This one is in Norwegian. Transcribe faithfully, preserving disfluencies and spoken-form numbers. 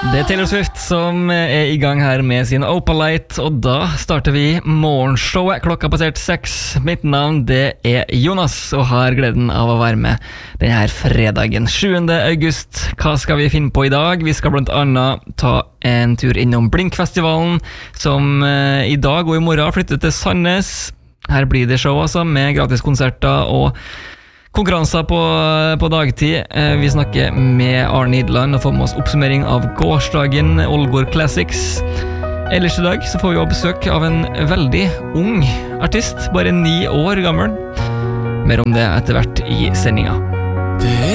Det er Taylor Swift som er i gang her med sin Opalite, og da starter vi morgenshowet. Klokka passert seks. Mitt navn det er Jonas, og har gleden av å være med denne her fredagen sjuende august. Hva skal vi finne på i dag? Vi skal blant annet ta en tur innom Blinkfestivalen, som eh, i dag og i morgen flytter til Sandnes. Her blir det show altså, med gratis konserter og konkurranser på, på dagtid. Vi snakker med Arne Idland og får med oss oppsummering av gårsdagen Ålgård Classics. Ellers i dag så får vi jo besøk av en veldig ung artist, bare ni år gammel. Mer om det etter hvert i sendinga.